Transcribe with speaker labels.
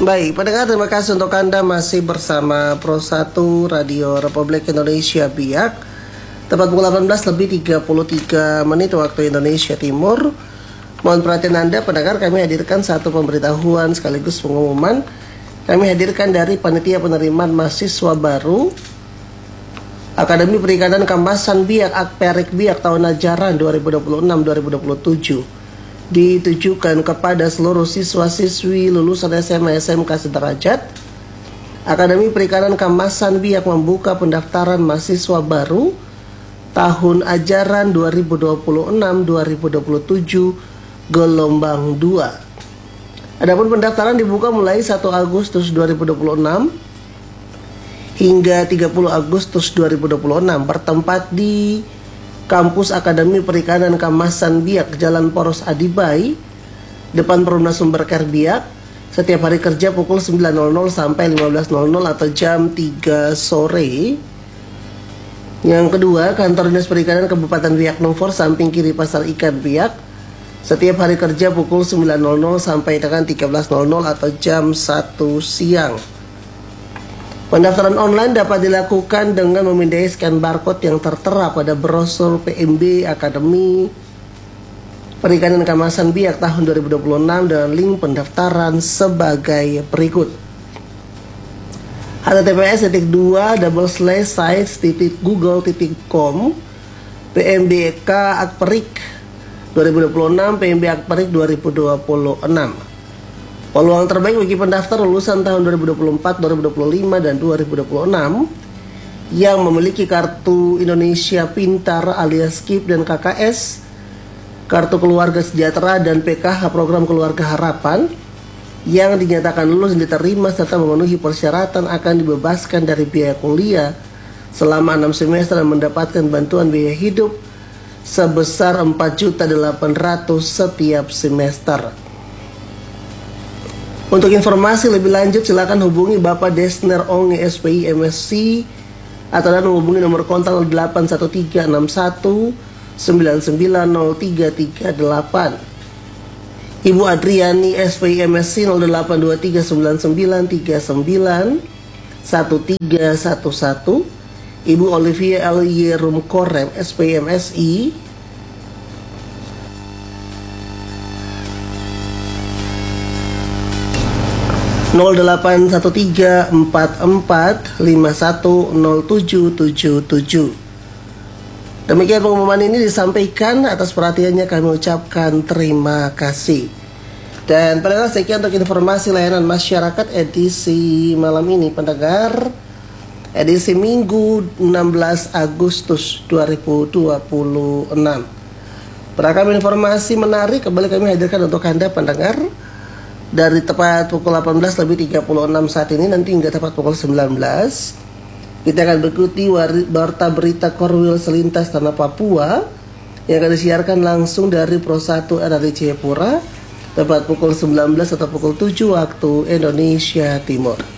Speaker 1: Baik, pendengar, terima kasih untuk Anda masih bersama Pro 1 Radio Republik Indonesia Biak. Tepat pukul 18:33 waktu Indonesia Timur. Mohon perhatian Anda, pendengar, kami hadirkan satu pemberitahuan sekaligus pengumuman. Kami hadirkan dari Panitia Penerimaan Mahasiswa Baru Akademi Perikanan Kamasan Biak Akperik Biak tahun ajaran 2026-2027. Ditujukan kepada seluruh siswa-siswi lulusan SMA SMK sederajat. Akademi Perikanan Kamasan Biak membuka pendaftaran mahasiswa baru tahun ajaran 2026-2027 gelombang 2. Adapun pendaftaran dibuka mulai 1 Agustus 2026 hingga 30 Agustus 2026 bertempat di Kampus Akademi Perikanan Kamasan Biak, Jalan Poros Adibai, depan Perumnas Sumberker Biak, setiap hari kerja pukul 9.00 sampai 15.00 atau jam 3 sore. Yang kedua, Kantor Dinas Perikanan Kabupaten Biak Numfor, samping kiri Pasar Ikan Biak, setiap hari kerja pukul 9.00 sampai dengan 13.00 atau jam 1 siang. Pendaftaran online dapat dilakukan dengan memindai scan barcode yang tertera pada brosur PMB Akademi Perikanan Kamasan Biak tahun 2026 dengan link pendaftaran sebagai berikut: https://sites.google.com PMBK Akperik 2026 PMB Akperik 2026. Peluang terbaik bagi pendaftar lulusan tahun 2024, 2025, dan 2026 yang memiliki Kartu Indonesia Pintar alias KIP dan KKS, Kartu Keluarga Sejahtera, dan PKH Program Keluarga Harapan yang dinyatakan lulus dan diterima serta memenuhi persyaratan akan dibebaskan dari biaya kuliah selama 6 semester dan mendapatkan bantuan biaya hidup sebesar 4.800.000 setiap semester. Untuk informasi lebih lanjut silakan hubungi Bapak Desner Onge SPI MSc atau menghubungi nomor kontak 81361990338. Ibu Adriani SPI MSc 082399391311. Ibu Olivia L.Y. Rumkorem SPI MSI 081344510777. Demikian pengumuman ini disampaikan, atas perhatiannya kami ucapkan terima kasih. Dan pendengar, sekian untuk informasi layanan masyarakat edisi malam ini, pendengar, edisi Minggu 16 Agustus 2026. Beragam informasi menarik kembali kami hadirkan untuk Anda, pendengar, dari tepat pukul 18:36 saat ini nanti hingga tepat pukul 19. Kita akan mengikuti warta berita Korwil selintas tanah Papua yang akan disiarkan langsung dari Pro 1 RRI Jayapura tepat pukul 19 atau pukul 7 waktu Indonesia Timur.